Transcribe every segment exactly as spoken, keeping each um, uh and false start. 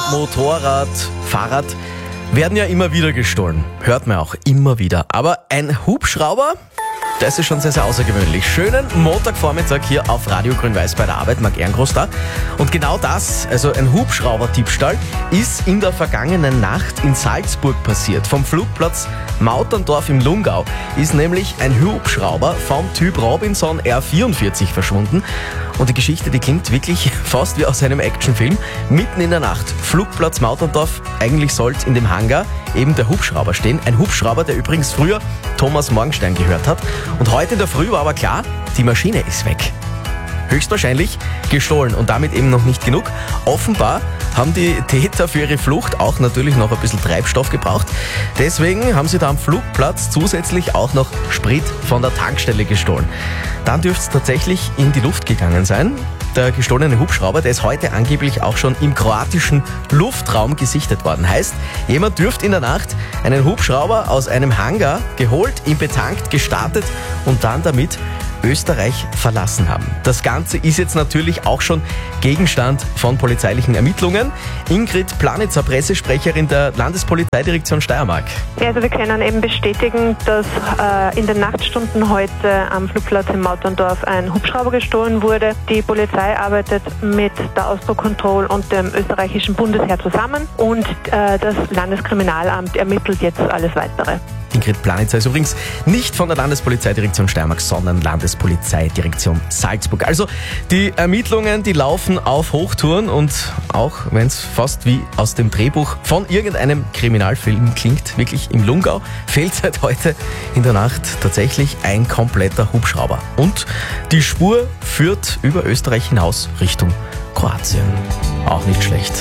Motorrad, Fahrrad werden ja immer wieder gestohlen. Hört man auch immer wieder. Aber ein Hubschrauber, das ist schon sehr, sehr außergewöhnlich. Schönen Montagvormittag hier auf Radio Grün-Weiß bei der Arbeit. Marc Ehrengroß da. Und genau das, also ein Hubschrauber-Diebstahl, ist in der vergangenen Nacht in Salzburg passiert. Vom Flugplatz Mauterndorf im Lungau ist nämlich ein Hubschrauber vom Typ Robinson R vierundvierzig verschwunden. Und die Geschichte, die klingt wirklich fast wie aus einem Actionfilm. Mitten in der Nacht, Flugplatz Mauterndorf, eigentlich sollte in dem Hangar eben der Hubschrauber stehen. Ein Hubschrauber, der übrigens früher Thomas Morgenstern gehört hat. Und heute in der Früh war aber klar, die Maschine ist weg. Höchstwahrscheinlich gestohlen und damit eben noch nicht genug. Offenbar haben die Täter für ihre Flucht auch natürlich noch ein bisschen Treibstoff gebraucht. Deswegen haben sie da am Flugplatz zusätzlich auch noch Sprit von der Tankstelle gestohlen. Dann dürfte es tatsächlich in die Luft gegangen sein. Der gestohlene Hubschrauber, der ist heute angeblich auch schon im kroatischen Luftraum gesichtet worden. Heißt, jemand dürfte in der Nacht einen Hubschrauber aus einem Hangar geholt, ihn betankt, gestartet und dann damit Österreich verlassen haben. Das Ganze ist jetzt natürlich auch schon Gegenstand von polizeilichen Ermittlungen. Ingrid Planitzer, Pressesprecherin der Landespolizeidirektion Steiermark. Ja, also wir können eben bestätigen, dass äh, in den Nachtstunden heute am Flugplatz in Mauterndorf ein Hubschrauber gestohlen wurde. Die Polizei arbeitet mit der Austro-Control und dem österreichischen Bundesheer zusammen und äh, das Landeskriminalamt ermittelt jetzt alles Weitere. Ingrid Planitzer ist übrigens nicht von der Landespolizeidirektion Steiermark, sondern Landespolizeidirektion Salzburg. Also die Ermittlungen, die laufen auf Hochtouren und auch wenn es fast wie aus dem Drehbuch von irgendeinem Kriminalfilm klingt, wirklich im Lungau, fehlt seit heute in der Nacht tatsächlich ein kompletter Hubschrauber. Und die Spur führt über Österreich hinaus Richtung Kroatien. Auch nicht schlecht.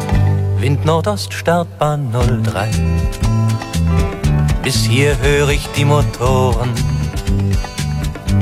Wind Nordost, Startbahn null drei. Bis hier höre ich die Motoren